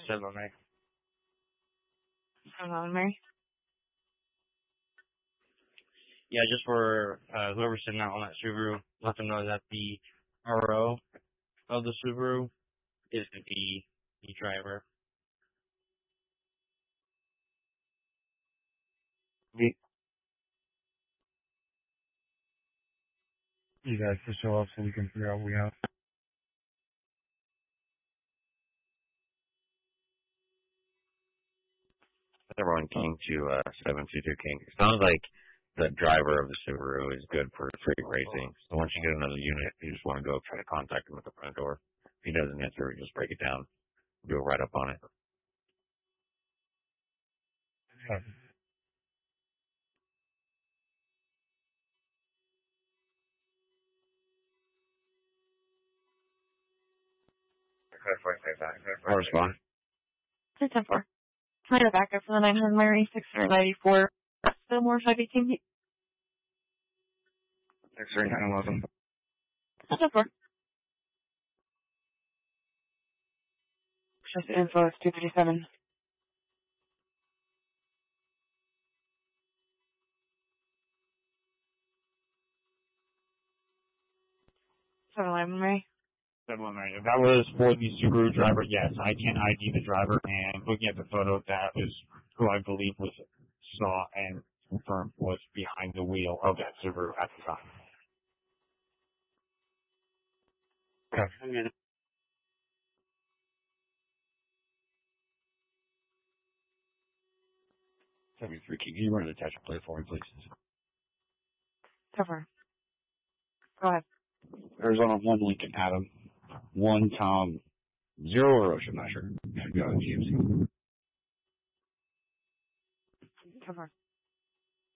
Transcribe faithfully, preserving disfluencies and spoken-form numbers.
Seven May. Seven May. Yeah, just for uh, whoever's sitting out on that Subaru, let them know that the R O of the Subaru is the the driver. The, you guys to show up so we can figure out what we have. Everyone King to uh, seven two two King. It sounds like the driver of the Subaru is good for street racing. So once you get another unit, you just want to go try to contact him at the front door. If he doesn't answer, you just break it down, do a write up on it. Yeah. I'll respond. six ten four. I got a backup for the nine hundred Mary six ninety-four. Still more five eighteen. six three nine eleven. six ten four. Just info is two thirty-seven. seven eleven Mary. Seven May. If that was for the Subaru driver, yes, I can I D the driver, and looking at the photo, that is who I believe was saw and confirmed was behind the wheel of that Subaru at the time. Okay. seventy-three King. Can you run an attachment plate for me, please? Cover. Go ahead. Arizona one Lincoln Adam. One Tom. Zero or Ocean, not sure. Should be on G M C. Cover.